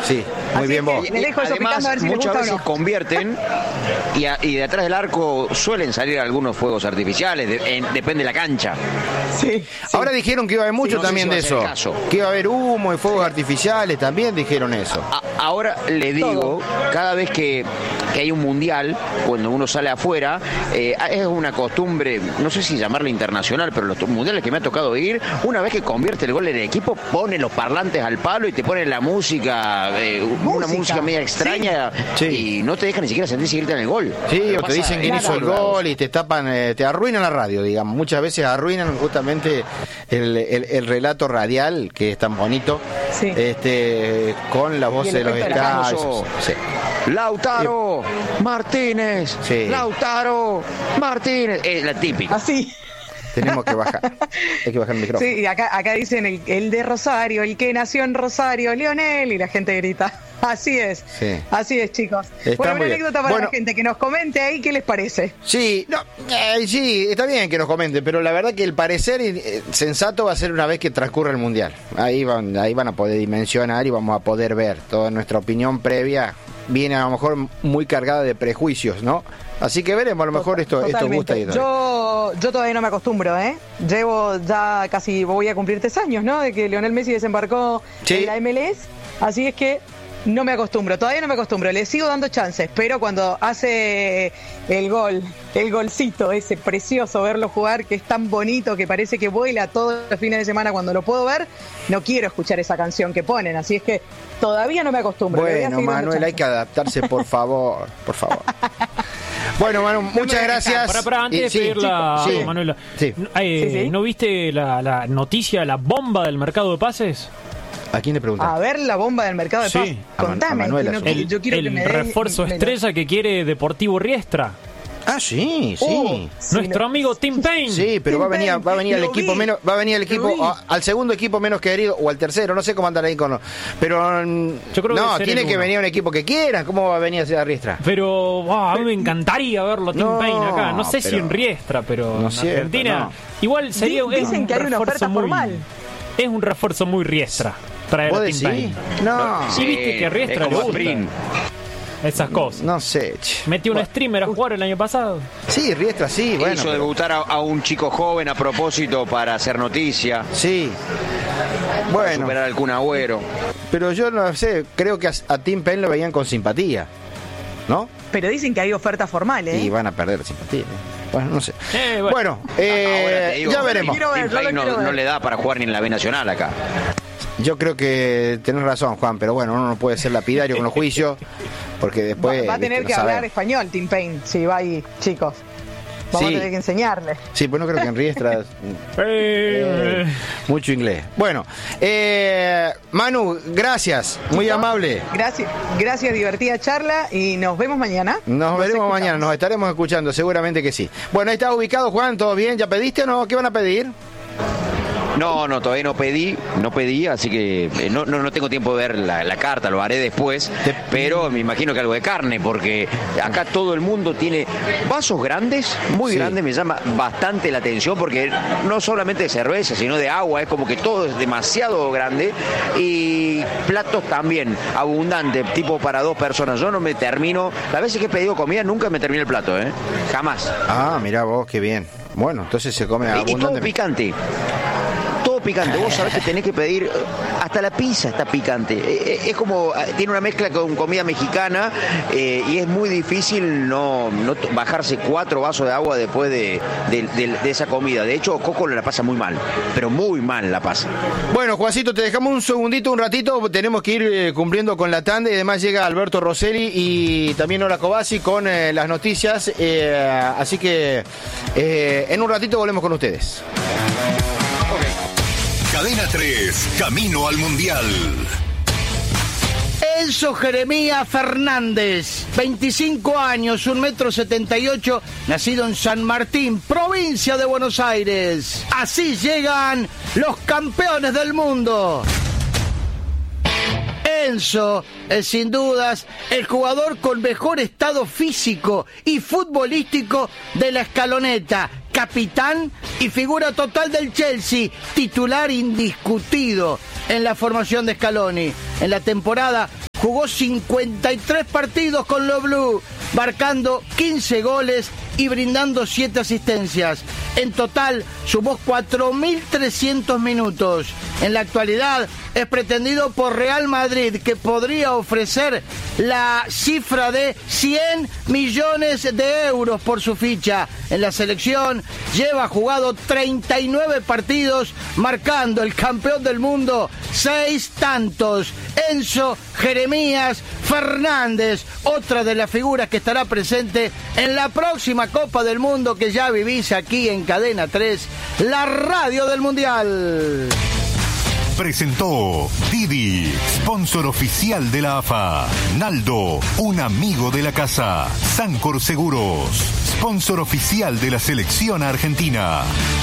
Sí, muy bien vos. Además, muchas veces convierten y de atrás del arco suelen salir algunos fuegos artificiales, depende de la cancha. Sí. Ahora dijeron que iba a haber mucho también de eso. Que iba a haber humo y fuegos artificiales, también dijeron eso. Ahora le digo, cada vez que hay un mundial, cuando uno sale afuera, es una costumbre, no sé si llamarla internacional, pero los mundiales que me ha tocado ir, una vez que convierte el gol en el equipo, pone los parlantes al palo y te pone la música, una música media extraña, y no te dejan ni siquiera sentir si gritan el gol. Sí, o te dicen quién hizo el gol y te tapan, te arruinan la radio, digamos. Muchas veces arruinan justamente el relato radial, que es tan bonito, con la voz de los estadios. Lautaro Martínez, Lautaro Martínez, es la típica. Así. Tenemos que bajar, hay que bajar el micrófono. Sí, y acá dicen el de Rosario, el que nació en Rosario, Lionel, y la gente grita. Así es, chicos. Bueno, una anécdota para la gente, que nos comente ahí qué les parece. Sí, sí, está bien que nos comenten, pero la verdad que el parecer sensato va a ser una vez que transcurra el Mundial. Ahí van a poder dimensionar y vamos a poder ver. Toda nuestra opinión previa viene a lo mejor muy cargada de prejuicios, ¿no? Así que veremos, a lo mejor esto gusta y yo todavía no me acostumbro, Llevo ya casi, voy a cumplir 3 años, ¿no? De que Lionel Messi desembarcó en la MLS, así es que no me acostumbro, todavía no me acostumbro, le sigo dando chances, pero cuando hace el golcito ese precioso, verlo jugar, que es tan bonito, que parece que vuela todos los fines de semana cuando lo puedo ver, no quiero escuchar esa canción que ponen, así es que todavía no me acostumbro. Bueno, Manuel, hay que adaptarse, por favor, por favor. Bueno, Manu, muchas gracias. Antes de pedirla, Manuela, ¿no viste la noticia, la bomba del mercado de pases? ¿A quién le preguntaste? A ver, la bomba del mercado de pases. Contame. Yo quiero el refuerzo estrella que quiere Deportivo Riestra. Ah, sí. Nuestro amigo Tim Payne. Sí, pero va a venir el equipo menos, va a venir el equipo al segugo equipo menos querido o al tercero, no sé cómo andar ahí con. Pero yo creo que tiene que venir un equipo que quiera. ¿Cómo va a venir hacia Riestra? Pero a mí me encantaría verlo Tim Payne acá. No sé si en Riestra, pero en Argentina igual sería. Dicen que hay una oferta formal. Es un refuerzo muy Riestra traer a Tim Payne. No. Sí, viste que Riestra le gusta esas cosas. No sé. Metió un streamer a jugar el año pasado. Sí, Riestra, sí. Bueno, hizo debutar a un chico joven a propósito para hacer noticia. Sí. Para superar al Kun Agüero. Pero yo no sé, creo que a Tim Payne lo veían con simpatía, ¿no? Pero dicen que hay oferta formal, Y van a perder simpatía. Bueno, no sé. Ahora te digo, ya veremos. Tim Payne no le da para jugar ni en la B Nacional acá. Yo creo que tenés razón, Juan, pero bueno, uno no puede ser lapidario con los juicios, porque después va a tener que hablar español Tim Payne, si va ahí, chicos. Vamos a tener que enseñarle. Sí, pues no creo que en Riestra mucho inglés. Bueno, Manu, gracias, muy amable. Gracias, divertida charla, y nos vemos mañana. Nos veremos mañana, nos estaremos escuchando, seguramente que sí. Bueno, ahí está ubicado, Juan, ¿todo bien? ¿Ya pediste o no? ¿Qué van a pedir? No, todavía no pedí, así que no tengo tiempo de ver la carta, lo haré después, pero me imagino que algo de carne, porque acá todo el mundo tiene vasos grandes, muy grandes, me llama bastante la atención, porque no solamente de cerveza, sino de agua, es como que todo es demasiado grande, y platos también, abundantes, tipo para 2 personas. Yo no me termino, las veces que he pedido comida nunca me termino el plato, jamás. Ah, mirá vos, qué bien. Bueno, entonces se come abundante. Y todo picante. Todo picante, vos sabés que tenés que pedir, hasta la pizza está picante, es como, tiene una mezcla con comida mexicana, y es muy difícil no bajarse 4 vasos de agua después de esa comida. De hecho, Coco la pasa muy mal, pero muy mal la pasa. Bueno, Juancito, te dejamos un segundito, un ratito, tenemos que ir cumpliendo con la tanda, y además llega Alberto Rosselli y también Ola Cobasi con las noticias, así que en un ratito volvemos con ustedes. Cadena 3, camino al Mundial. Enzo Jeremías Fernández, 25 años, 1,78 m, nacido en San Martín, provincia de Buenos Aires. Así llegan los campeones del mundo. Enzo es sin dudas el jugador con mejor estado físico y futbolístico de la escaloneta, capitán y figura total del Chelsea, titular indiscutido. en la formación de Scaloni. En la temporada jugó 53 partidos con los Blues, marcando 15 goles y brindando 7 asistencias. En total sumó 4.300 minutos. En la actualidad es pretendido por Real Madrid, que podría ofrecer la cifra de 100 millones de euros por su ficha. En la selección lleva jugado 39 partidos, marcando el campeón del mundo 6 tantos. Enzo Jeremías Fernández, otra de las figuras que estará presente en la próxima Copa del Mundo que ya vivís aquí en Cadena 3, la radio del Mundial. Presentó Didi, sponsor oficial de la AFA. Naldo, un amigo de la casa. Sancor Seguros, sponsor oficial de la selección argentina.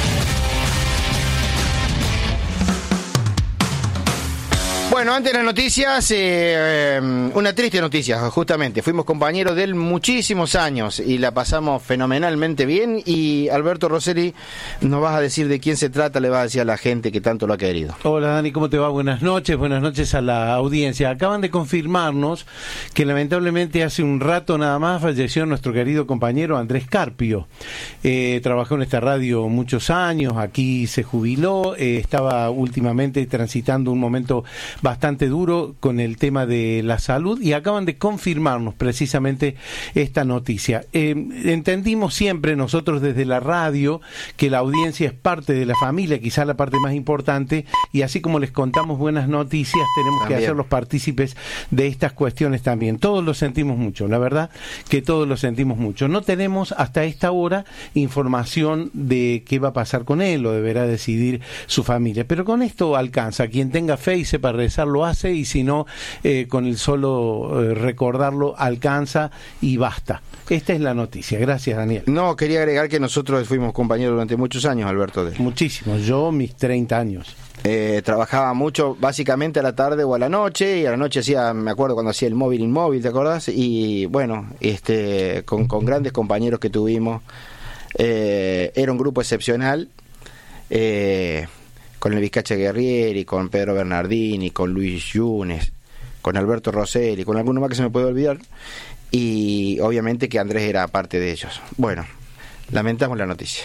Bueno, antes de las noticias, una triste noticia, justamente. Fuimos compañeros de él muchísimos años y la pasamos fenomenalmente bien. Y Alberto Rosselli, nos vas a decir de quién se trata, le vas a decir a la gente que tanto lo ha querido. Hola Dani, ¿cómo te va? Buenas noches a la audiencia. Acaban de confirmarnos que lamentablemente hace un rato nada más falleció nuestro querido compañero Andrés Carpio. Trabajó en esta radio muchos años, aquí se jubiló, estaba últimamente transitando un momento bastante duro con el tema de la salud y acaban de confirmarnos precisamente esta noticia. Entendimos siempre nosotros desde la radio que la audiencia es parte de la familia, quizá la parte más importante, y así como les contamos buenas noticias, tenemos también que hacerlos partícipes de estas cuestiones también. Todos lo sentimos mucho, la verdad que todos lo sentimos mucho. No tenemos hasta esta hora información de qué va a pasar con él, lo deberá decidir su familia, pero con esto alcanza. Quien tenga fe y sepa rezar lo hace, y si no, con el solo recordarlo alcanza y basta. Esta es la noticia. Gracias, Daniel. No, quería agregar que nosotros fuimos compañeros durante muchos años, Alberto. Muchísimos, yo mis 30 años. Trabajaba mucho, básicamente a la tarde o a la noche, y a la noche me acuerdo cuando hacía el móvil inmóvil, ¿te acordás? Y bueno, con grandes compañeros que tuvimos, era un grupo excepcional, con el Vizcacha Guerrieri, con Pedro Bernardini, con Luis Yunes, con Alberto Rosselli, con alguno más que se me puede olvidar, y obviamente que Andrés era parte de ellos. Bueno, lamentamos la noticia.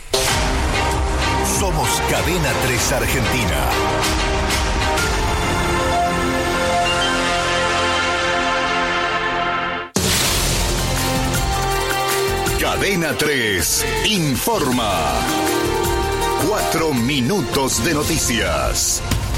Somos Cadena 3 Argentina. Cadena 3 informa. 4 minutos de noticias.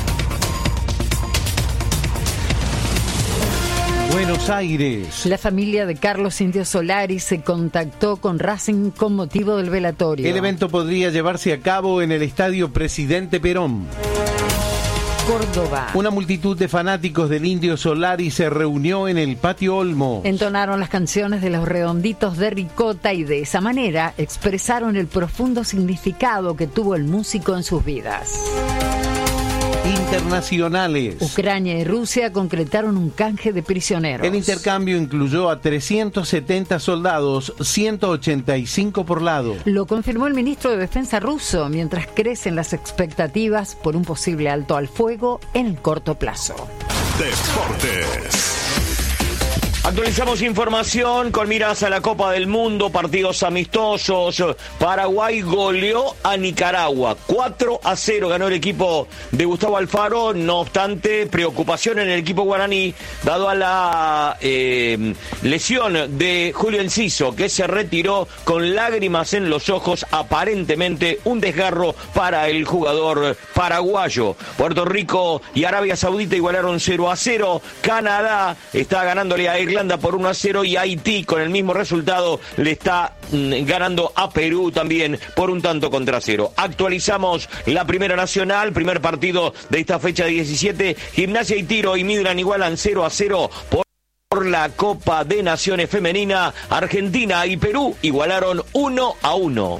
Buenos Aires. La familia de Carlos Indio Solari se contactó con Racing con motivo del velatorio. El evento podría llevarse a cabo en el Estadio Presidente Perón. Córdoba. Una multitud de fanáticos del Indio Solari se reunió en el Patio Olmos. Entonaron las canciones de los Redonditos de Ricota y de esa manera expresaron el profundo significado que tuvo el músico en sus vidas. Internacionales. Ucrania y Rusia concretaron un canje de prisioneros. El intercambio incluyó a 370 soldados, 185 por lado. Lo confirmó el ministro de Defensa ruso, mientras crecen las expectativas por un posible alto al fuego en el corto plazo. Deportes. Actualizamos información con miras a la Copa del Mundo, partidos amistosos. Paraguay goleó a Nicaragua, 4-0 ganó el equipo de Gustavo Alfaro. No obstante, preocupación en el equipo guaraní, dado a la lesión de Julio Enciso, que se retiró con lágrimas en los ojos, aparentemente un desgarro para el jugador paraguayo. Puerto Rico y Arabia Saudita igualaron 0-0. Canadá está ganándole a Irlanda por 1-0 y Haití con el mismo resultado le está ganando a Perú también por 1-0. Actualizamos la Primera Nacional, primer partido de esta fecha 17. Gimnasia y Tiro y Midland igualan 0-0 por la Copa de Naciones Femenina. Argentina y Perú igualaron 1-1.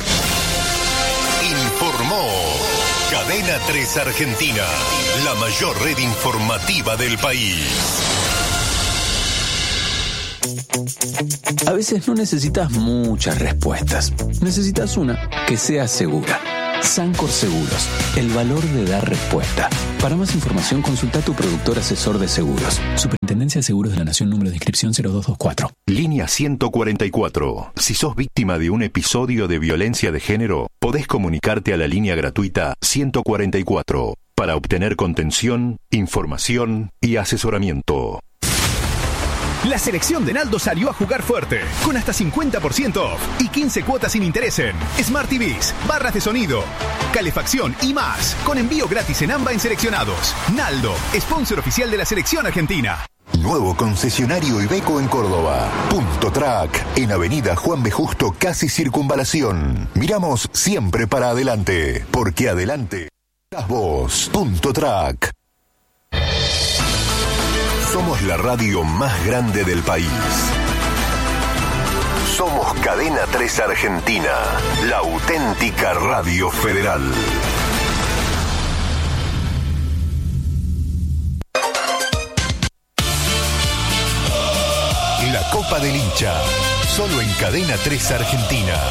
Informó Cadena 3 Argentina, la mayor red informativa del país. A veces no necesitas muchas respuestas. Necesitas una que sea segura. Sancor Seguros, el valor de dar respuesta. Para más información, consulta a tu productor asesor de seguros. Superintendencia de Seguros de la Nación, número de inscripción 0224. Línea 144. Si sos víctima de un episodio de violencia de género, podés comunicarte a la línea gratuita 144 para obtener contención, información y asesoramiento. La selección de Naldo salió a jugar fuerte, con hasta 50% off y 15 cuotas sin interés en Smart TVs, barras de sonido, calefacción y más, con envío gratis en AMBA en seleccionados. Naldo, sponsor oficial de la selección argentina. Nuevo concesionario Iveco en Córdoba. Punto Track, en Avenida Juan B. Justo, casi Circunvalación. Miramos siempre para adelante, porque adelante estás vos. Punto Track. Somos la radio más grande del país. Somos Cadena 3 Argentina, la auténtica radio federal. La Copa del Hincha, solo en Cadena 3 Argentina.